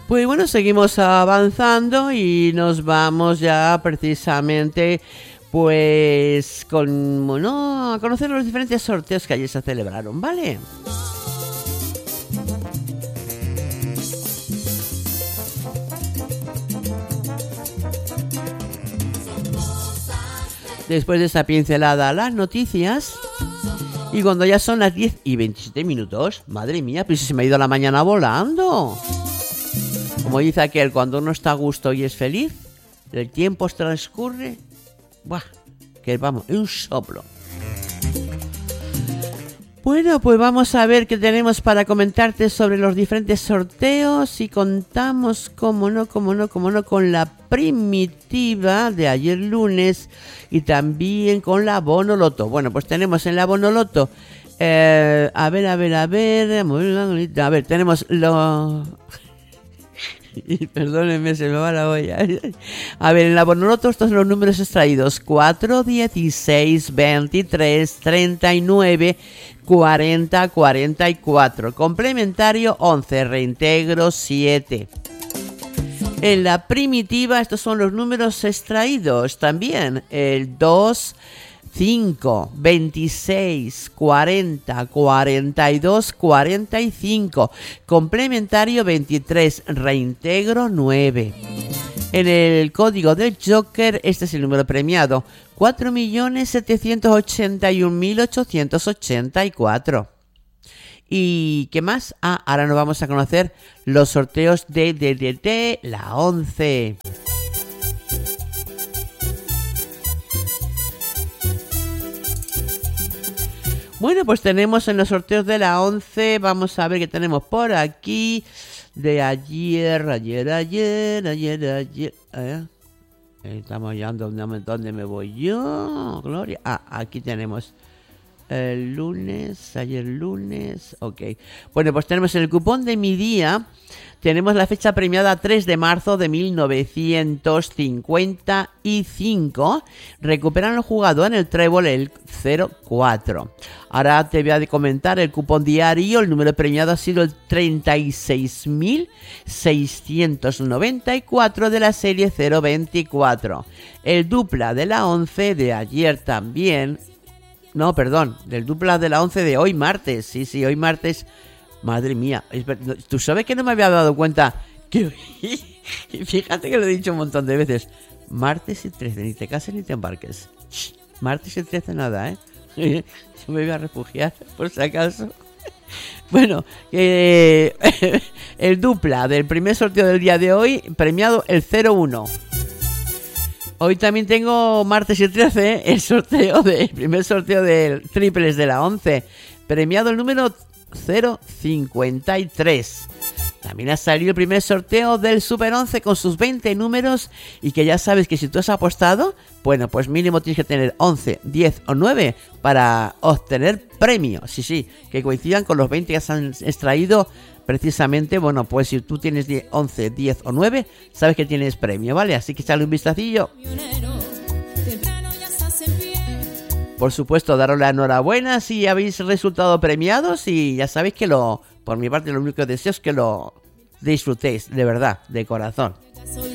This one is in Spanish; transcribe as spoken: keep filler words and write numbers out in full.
Pues bueno, seguimos avanzando y nos vamos ya precisamente pues con, bueno, a conocer los diferentes sorteos que ayer se celebraron, ¿vale? Después de esa pincelada a las noticias, y cuando ya son las diez y veintisiete minutos, madre mía, pues se me ha ido la mañana volando. Como dice aquel, cuando uno está a gusto y es feliz, el tiempo transcurre, ¡buah! Que vamos, es un soplo. Bueno, pues vamos a ver qué tenemos para comentarte sobre los diferentes sorteos y contamos, como no, como no, como no, con la primitiva de ayer lunes y también con la Bonoloto. Bueno, pues tenemos en la Bonoloto, eh, a ver, a ver, a ver, a ver, tenemos lo... Y perdónenme, se me va la olla. A ver, en la Bonoloto estos son los números extraídos: cuatro, dieciséis, veintitrés, treinta y nueve, cuarenta, cuarenta y cuatro. Complementario once, reintegro siete. En la primitiva estos son los números extraídos también: el dos, cinco, veintiséis, cuarenta, cuarenta y dos, cuarenta y cinco. Complementario veintitrés, reintegro nueve. En el código del Joker, este es el número premiado: cuatro millones setecientos ochenta y un mil ochocientos ochenta y cuatro. ¿Y qué más? Ah, ahora nos vamos a conocer los sorteos de, de, de, de la once. Bueno, pues tenemos en los sorteos de la once, vamos a ver qué tenemos por aquí, de ayer, ayer, ayer, ayer, ayer, ¿eh? Estamos hallando dónde me voy yo, Gloria. Ah, aquí tenemos el lunes, ayer lunes, ok. Bueno, pues tenemos en el cupón de mi día, tenemos la fecha premiada tres de marzo de mil novecientos cincuenta y cinco. Recuperan el jugador en el trébol el cero cuatro. Ahora te voy a comentar el cupón diario. El número premiado ha sido el treinta y seis mil seiscientos noventa y cuatro de la serie cero veinticuatro. El dupla de la once de ayer también. No, perdón, del dupla de la once de hoy martes. Sí, sí, hoy martes. Madre mía, tú sabes que no me había dado cuenta que fíjate que lo he dicho un montón de veces. Martes y trece, ni te cases ni te embarques. Shh, martes y trece nada, ¿eh? Yo me voy a refugiar, por si acaso. Bueno, eh, el dupla del primer sorteo del día de hoy, premiado el cero uno. Hoy también tengo martes y trece, el sorteo de, el primer sorteo del triples de la once, premiado el número cero cincuenta y tres. También ha salido el primer sorteo del Super once con sus veinte números, y que ya sabes que si tú has apostado, bueno, pues mínimo tienes que tener once, diez o nueve para obtener premio. Sí, sí, que coincidan con los veinte que se han extraído precisamente. Bueno, pues si tú tienes once, diez o nueve, sabes que tienes premio, ¿vale? Así que sale un vistacillo. Por supuesto, daros la enhorabuena si habéis resultado premiados, y ya sabéis que lo, por mi parte, lo único que deseo es que lo disfrutéis, de verdad, de corazón.